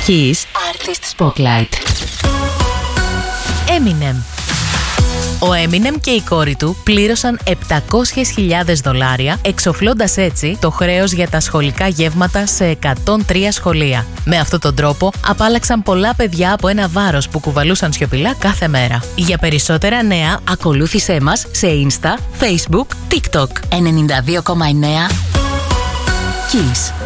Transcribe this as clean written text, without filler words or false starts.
Kiss Artist Spotlight. Eminem. Ο Eminem και η κόρη του πλήρωσαν $700.000, εξοφλώντας έτσι το χρέος για τα σχολικά γεύματα σε 103 σχολεία. Με αυτόν τον τρόπο απάλλαξαν πολλά παιδιά από ένα βάρος που κουβαλούσαν σιωπηλά κάθε μέρα. Για περισσότερα νέα, ακολούθησέ μας σε Insta, Facebook, TikTok. 92,9 Kiss.